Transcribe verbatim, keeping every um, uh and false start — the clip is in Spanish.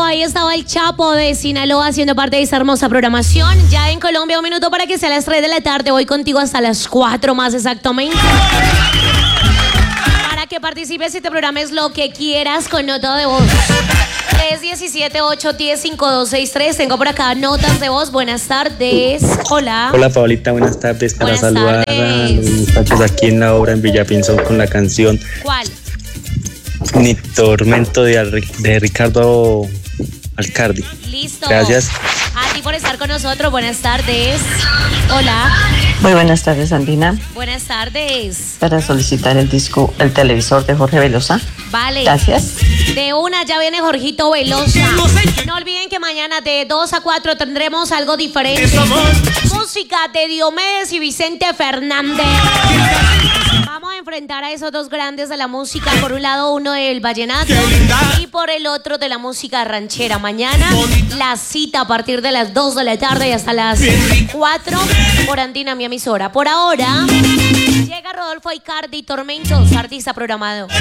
ahí estaba el Chapo de Sinaloa haciendo parte de esta hermosa programación. Ya en Colombia, un minuto para que sea las tres de la tarde. Voy contigo hasta las cuatro más exactamente. Para que participes y te programes lo que quieras con nota de voz. tres uno siete, ocho uno cero, cinco dos seis tres. Tengo por acá notas de voz. Buenas tardes. Hola. Hola, Paolita. Buenas tardes. Para Buenas saludar tardes. a los muchachos aquí en la obra en Villapinzón con la canción ¿Cuál? Ni Tormento de, Al- de Ricardo Alcardi. Listo. Gracias. A ti por estar con nosotros. Buenas tardes. Hola. Muy buenas tardes, Andina. Buenas tardes. Para solicitar el disco El Televisor de Jorge Velosa. Vale. Gracias. De una ya viene Jorgito Velosa. No olviden que mañana de dos a cuatro tendremos algo diferente. Música de Diomedes y Vicente Fernández. Vamos a enfrentar a esos dos grandes de la música. Por un lado uno del vallenato y por el otro de la música ranchera. Mañana la cita a partir de las dos de la tarde y hasta las cuatro por Andina, mi emisora. Por ahora llega Rodolfo Icardi, Tormentos, artista programado.